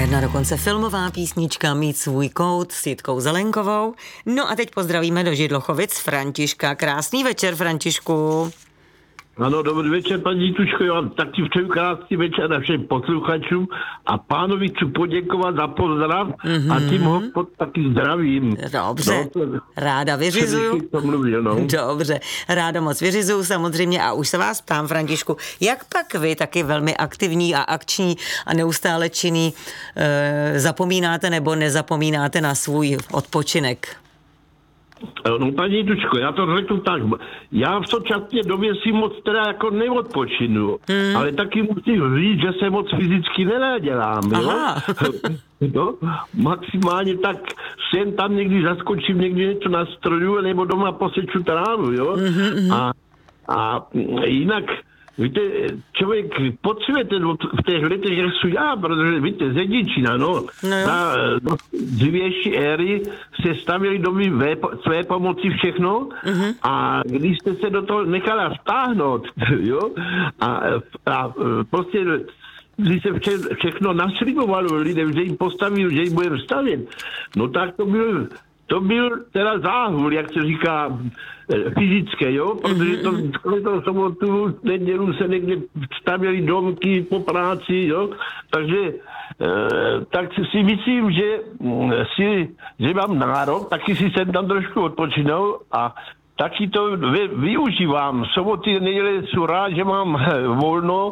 Jedna dokonce filmová písnička Mít svůj kout s Jitkou Zelenkovou. No a teď pozdravíme do Židlochovic Františka. Krásný večer, Františku. Ano, dobrý večer, paní Tučko, já vám taky přeju krásný večer na všem posluchačům a pánovi chci poděkovat za pozdrav a tím ho taky zdravím. Dobře, ráda vyřizuju. Dobře, ráda moc vyřizuju samozřejmě a už se vás ptám, Františku, jak pak vy, taky velmi aktivní a akční a neustále činný, zapomínáte nebo nezapomínáte na svůj odpočinek? No, paní Tučko, já to řeknu tak. Já v současné době si moc teda jako neodpočinu, ale taky musím říct, že se moc fyzicky nenadělám, jo? No, maximálně tak sem tam někdy zaskočím, někdy něco nastroju, nebo doma poseču trávu, jo? A jinak, víte, člověk potřebuje v těch letech, jak jsou já, protože víte, Zedičina, dřívější éry se stavěly domy své pomoci všechno a když jste se do toho nechala vtáhnout, jo, a prostě když se všechno naslibovalo lidem, že jim postavil, že jim budeme stavět, no tak to byl teda záhul, jak se říká, fyzické, jo, protože to sobotu, nedělu se někde stavěly domky po práci, jo, takže tak si myslím, že mám nárok, taky si jsem tam trošku odpočinul a taky to využívám. Soboty, neděle jsou rád, že mám volno,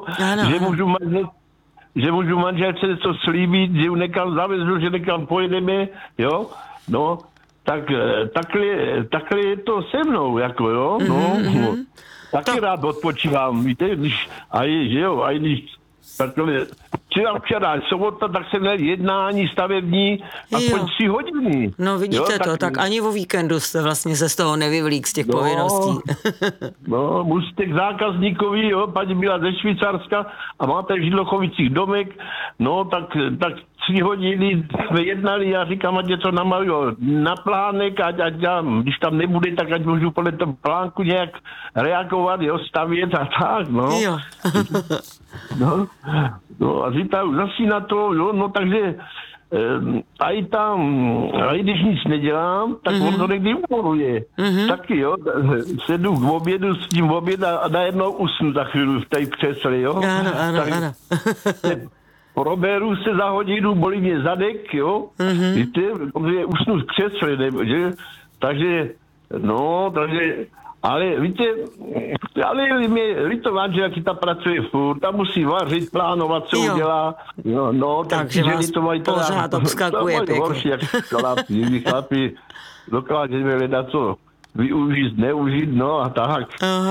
že můžu manželce něco slíbit, že ju někam zavezu, že někam pojedeme, jo, no, tak takhle je to se mnou, jako jo, taky rád odpočívám, víte, když takhle, včera sobota, tak se měl jednání stavební aspoň 3 hodiny. No vidíte jo, tak ani o víkendu jste vlastně se z toho nevyvlík z těch povinností. No, musíte k zákazníkovi, jo, paní byla ze Švýcarska a máte v Židlochovicích domek, no tak 3 hodiny jsme jednali, já říkám, ať něco namaluju na plánek, ať když tam nebude, tak ať můžu podle toho plánku nějak reagovat, jo, stavět a tak, no. Jo. No a říkám, zase na to, jo, no takže a když nic nedělám, tak on to někdy umoruje. Taky, jo, sedu k obědu, s tím oběd a najednou usnu za chvíli v té křesle, jo. Ano. Proberu se za hodinu, bolí mě zadek, jo, víte, protože usnu v křesle, že? Takže, ale víte, ale mě líto manželky, ta pracuje furt, ta musí vařit, plánovat, co udělá, takže vás to pořád obskakuje pěkně. Jak chlapi dokážeme hledat, co využít, neužít, no a tak.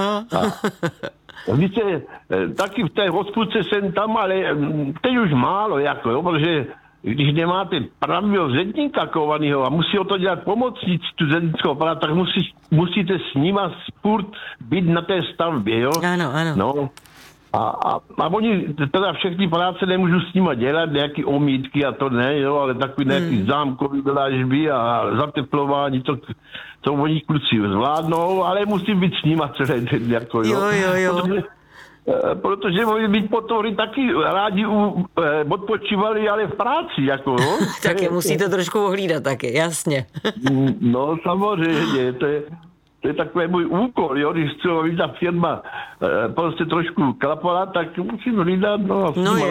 Víte, taky v té hospodce jsem tam, ale teď už málo, jako, jo, protože když nemáte pravého zedníka kovanýho a musí o to dělat pomocníci tu zednickou práci, tak musíte s nima furt být na té stavbě, jo? Ano. No. A oni teda všechny práce nemůžu s nima dělat, nějaký omítky a to ne, jo, ale takový nějaký zámkový dlážby a zateplování, to oni kluci zvládnou, ale musím být s nima celé den, jako, jo. Protože mohli být potvory taky rádi odpočívali, ale v práci, jako, jo. Tak je musíte trošku ohlídat taky, jasně. No, samozřejmě, to je takový můj úkol, jo, když chci, aby ta firma prostě trošku klapala, tak musím hlídat, no.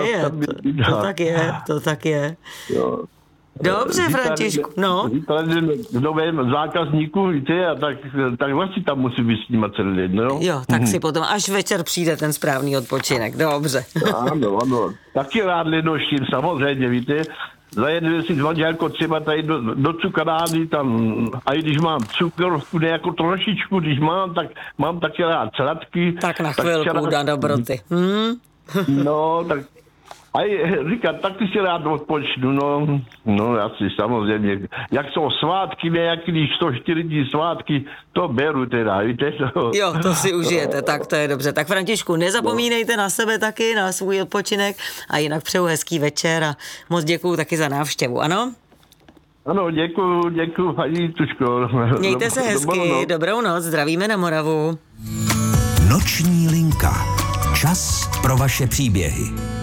To tak je. Jo. Dobře, Františku, no. V novém zákazníku, víte, a tak vlastně tam musí být s nima celý den, no. Jo, tak si potom až večer přijde ten správný odpočinek, dobře. Ano. Taky rád lenoštím, samozřejmě, víte. Zajedeme si s manželkou třeba tady do cukrárny tam, a i když mám cukrovku nějakou trošičku, když mám, tak mám taky rád sladky. Tak na chvilku na dobroty. No, tak a říkám, tak ty si rád odpočnu, no asi samozřejmě. Jak jsou svátky nějaký, když jsou 4 dní svátky, to beru teda, víte. Jo, to si užijete, tak to je dobře. Tak Františku, nezapomínejte na sebe taky, na svůj odpočinek a jinak přeju hezký večer a moc děkuju taky za návštěvu, ano? Ano, děkuju, paní Tučko. Mějte se hezky, dobrou noc, zdravíme na Moravu. Noční linka. Čas pro vaše příběhy.